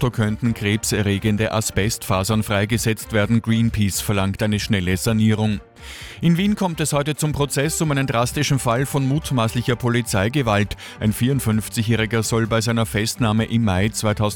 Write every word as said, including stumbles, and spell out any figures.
Auto könnten krebserregende Asbestfasern freigesetzt werden. Greenpeace verlangt eine schnelle Sanierung. In Wien kommt es heute zum Prozess um einen drastischen Fall von mutmaßlicher Polizeigewalt. Ein vierundfünfzigjähriger soll bei seiner Festnahme im Mai zweitausendneunzehn